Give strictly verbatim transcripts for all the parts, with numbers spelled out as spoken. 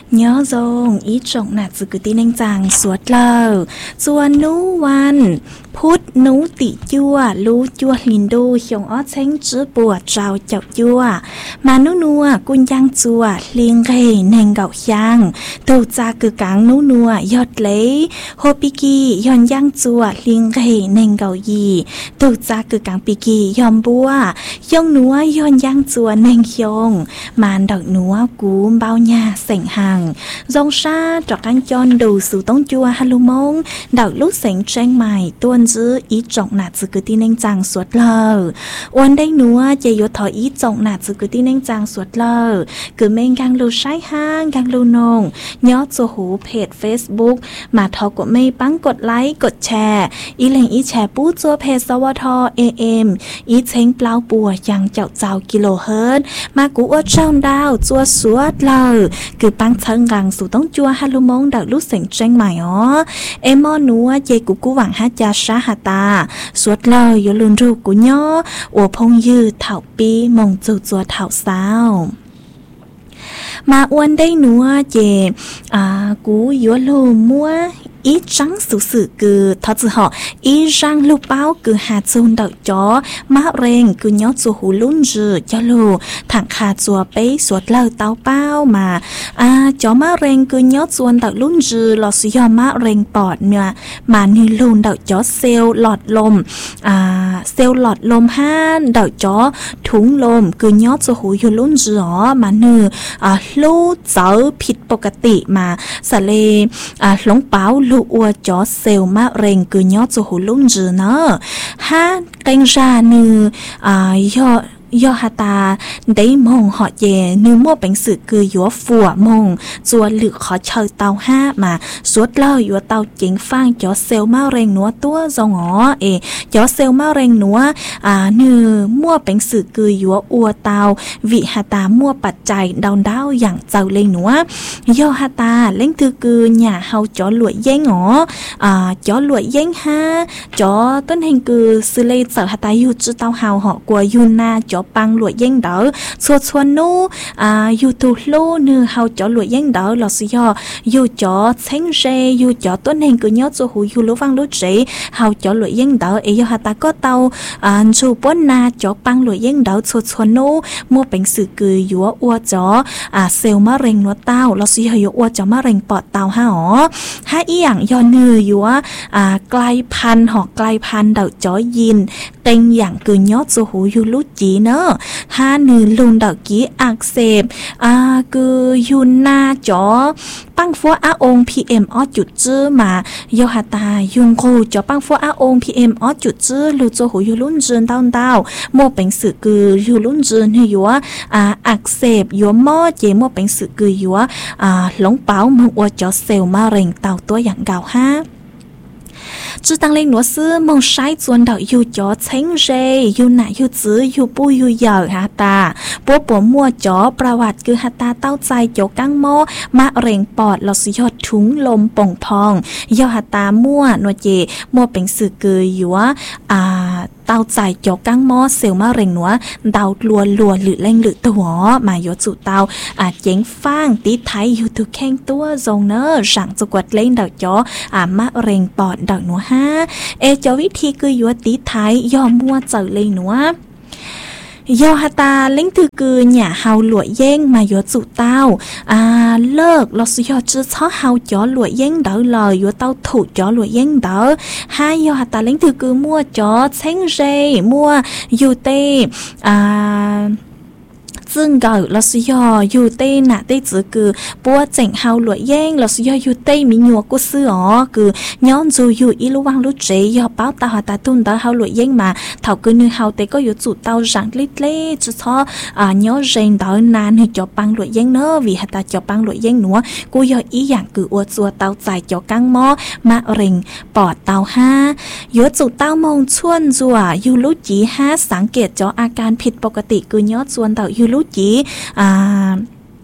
ย้อทรงอีจงหนักจุกุตีเน่งจางสวดเล่าจวนนูวันพุทธนูติจัวรู้จัวลินดูชงอ้อเช้งจื้อปวดเจ้าเจ้าจัวมานูนัวกุญยังจัวเลียงเรเน่งเก่ายังตูจากึกังนูนัวยอดเล่โฮปิกีย้อนยังจัวเลียงเรเน่งเก่ายีตูจากึกังปิกียอมบัวยองนัวย้อนยังจัวเน่งยงมานดอกนัวกูเบาหญ้าเสียงหังจงชาจอกกันจอนดูสู่ต้องจัวฮัลโลมงดอกลูกเสียงแจ้งใหม่ต้นจื้ออีจงหนาจื้อกุตีเน่งจางสวดเล่าวันได้นัวเจยถออีจงหนาจื้อกุตีเน่งจางสวดเล่าคือเมงกังลูใช้ห้างกังลูนงยอดโซหูเพจเฟซบุ๊กมาทอกดไม่ปังกดไลค์กดแชร์อีเหลงอีแชร์ปู้จัวเพจสวทเอเอ็มอีเช้งเปล่าปัวยังเจ้าเจ้ากิโลเฮิรตมากูอดเจ้าดาวจัวสวดเล่าคือปังเชิงกังสู่ต้องจัวฮัลโลมงดอกลูกเสียงแจ้งใหม่อ๋อเอมอนัวเจกูกูหวังฮัจจาชาฮาตาสวดเล่าอยู่ลุนรูกูย่ออัวพงยืดเถ่าปีมงจูจัวเถ่าสาวมาอ้วนได้นัวเจอ่ากูยัวลูมัวอีจังสุสื่อคือทัศหออีจังลูกเป้าคือหาจูนดอกจอมะเร็งคือย้อจูหูลุ่นจืดจ้าลูถังขาจัวไปสวดเล่าเต้าเป้ามาอ่าจอมะเร็งคือย้อจวนดอกลุ่นจืดหลอดสุยอมะเร็งปอดเนี่ยมานิลุนดอกจอเซลล์หลอดลมอ่าเซลล์หลอดลมห้านดอกจอถุงลมคือย้อจูหูอยู่ลุ่นจืดอ๋อมาเนื้ออ่าลูเจอผิดปกติมาสะเลอ่าหลงเป้าลูอัวจอเซลมะเร็งคือยอดจูหูลุ่นจือเนอะฮะเต็งจานืออ่ายอดยอฮาตาได้มงหอเยนือมั่วเป็นสื่อคือยัวฝัวมงจวนหรือขอเชิญเตาห้ามาสวดเล่ายัวเตาเจ๋งฟังจอเซลมะเร็งนัวตัวจงอ๋อเอจอเซลมะเร็งนัวอ่านือมั่วเป็นสื่อคือยัวอัวเตาวิฮาตามั่วปัจจัยดาวดาวอย่างเจ้าเลยนัวยอฮาตาเล่งคือคือหย่าเฮาจอหลวยเย้งอ๋ออ่าจอหลวยเย้งห้าจอต้นแห่งคือซื้อเลยเจ้าฮาตาอยู่จื้อเตาเฮาเหาะกลัวยูนาจอปังหลวยเย้งเดอสวดชวนนู้อ่าอยู่ตูลูเนื้อเฮาจอหลวยเย้งเดอหลอสิยออยู่จอเช้งเจอยู่จอต้นแห่งกุญยอจูหูอยู่รู้ฟังรู้เจเฮาจอหลวยเย้งเดอเอยฮาตาก็เตาอ่าชูป้นนาจอปังหลวยเย้งเดอสวดชวนนู้มัวเป็นสื่อคือยัวอัวจออ่าเซลมะเร็งนัวเต้าหลอสิยอยัวอัวจอมะเร็งปอดเต้าห้าอ๋อห้าอีหยังยอเนื้อยัวอ่ากลายพันธุ์หอกกลายพันธุ์เดาจอยินเต็งอย่างกุญยอจูหูอยู่รู้จีเนอะห้าหนึ่งลุนดอกกี้อักเสบอ่าคือยุนนาจอปังฟัวอาองพีเอ็มออจุดจื้อมาโยฮาตายุงโคจอปังฟัวอาองพีเอ็มออจุดจื้อลูโจหูยูลุ่นจืนดาวดาวโมเป็นสื่อคือยูลุ่นจืนให้ยัวอ่าอักเสบยัวหม้อเจโมเป็นสื่อคือยัวอ่าหลงเป้าเมืองอวจอเซลมะเร็งเต่าตัวอย่างเก่าห้าจื้อตั้งเล่งหนัวซื้อมองใช้จวนดอกอยู่จอเช้งเจอยู่หน้าอยู่จื้ออยู่ปูอยู่เหยาฮาตาปัวปัวมัวจอประวัติคือฮาตาเต้าใจโจกังโมมะเร็งปอดหลอดสุยอดถุงลมป่งพองยอฮาตามั่วนัวเจมัวเป็นสื่อเกยอยู่ว่าอ่าเต้าใจโจกังโมเซลมะเร็งหนัวดาวลัวลัวหรือเล่งหรือตัวมาโยจุเต้าอาเจ๋งฟางตีไทยอยู่ทุกแข้งตัวทรงเนอสั่งจุกวดเล่งดอกจออ่ามะเร็งปอดดอกหนัวห้าเอเจ้าวิธีคือยัวตีไทยยอมมัวเจอเลยหนัวยอฮาตาเล่งถือคือหย่าเฮาหลวยเย้งมายัวจุเต้าอ่าเลิกเราสุยอจื้อช้อเฮาจอหลวยเย้งเดอเลยยัวเต้าถูกจอหลวยเย้งเดอให้ยอฮาตาเล่งถือคือมัวจอเช้งเจมัวยูเตอ่าซึ่งก็เราสุยออยู่เต้น่ะเต้จือคือปัวเจ๋งเฮาหลวยเย้งเราสุยออยู่เต้มีหยัวกุซื้ออ๋อคือย้อนจูอยู่อีลูวังลูเจยอเป้าตาหาตาตุนตาเฮาหลวยเย้งมาเท่าคือนึงเฮาเต้ก็อยู่จุดเตาจังลิเล่จุดท้ออ่าย้อนเจนเดานานให้จอปังหลวยเย้งเนอะวิหาตาจอปังหลวยเย้งหนัวกูยออีอย่างคืออัวจัวเตาใจจอกังหม้อมะเร็งปอดเตาห้ายัวจุดเต้ามองชวนจัวอยู่ลูจีห้าสังเกตจออาการผิดปกติคือย้อนชวนเตาอยู่ลูจีอ่า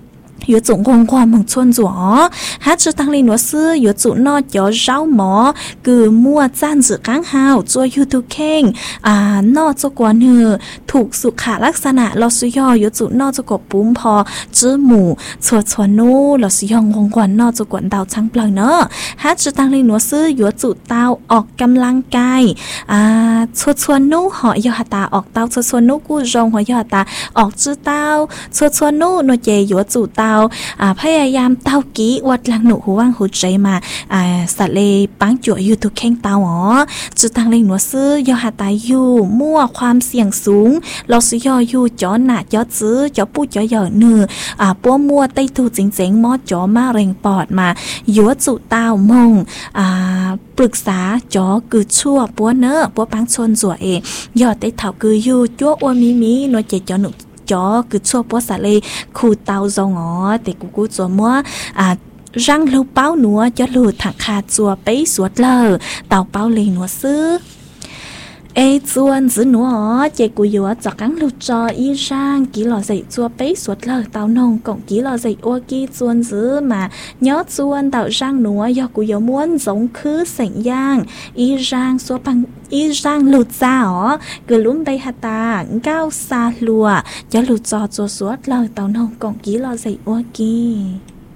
有种光光蒙村左，哈只当里诺斯有种นอ有绕หมอคือมั่วจ้านจืก้างหาวจัวยูทูเข่งอ่านอจะกว่าเนื้อถูกสุขลักษณะลอสุยอ有种นอจะกบปุ้มพอจื้อหมู่ชวชวนนู้ลอสุยองคงกว่านอจะกวนดาวช่างเปล่าเนอะฮะจะตั้งลินัวซื้ออยู่จุดเตาออกกำลังกายอ่าชวชวนนู้หอยอตาออกเตาชวชวนนู้กูรงหอยอตาออกจื้อเตาชวชวนนู้นวเจอยู่จุดเตาอ่าพยายามเตากี้วัดลังหนุหัวว่างหัวใจมาอ่าสัตว์เลปังจั่วอยู่ทุกแข้งเตาอ๋อจะตั้งลินัวซื้อยอตาอยู่มั่วความเสี่ยงสูงลอสุยออยู่จ่อหนาจ่อจื้อจ่อปูจ่อหย่อเนื้ออ่าปัวมัวไตถูจริงๆมอจ่อมาเร่งปอดมายัวจุเต้ามงอ่าปรึกษาจ่อคือชั่วปัวเนอปัวปังชนจั่วเอยอดไตเถาคืออยู่จั่วอวมีมีหน่วยเจจ่อหนุจ่อคือชั่วปัวสะเลคูเตาจงอ๋อแต่กูกูจั่วมัวอ่ารังลูเป้าหนัวจะหลุดถักขาจั่วไปสวดเลอเต่าเป้าเลยหนัวซื้อเอจวนซื้อหนัวเจกูยัวจากกังลูจออีร่างกี่หล่อใส่จัวไปสวดเลอเต่านงกงกี่หล่อใส่อัวกี่จวนซื้อมาย้อจวนเต่าร่างหนัวยอกูยัวม้วนสงคือเสียงย่างอีร่างสัวปังอีร่างหลุดจ้าอ๋อเกิดลุ้มใบหตาเก้าซาลัวจะหลุดจอจัวสวดเลอเต่านงกงกี่หล่อใส่อัวกี่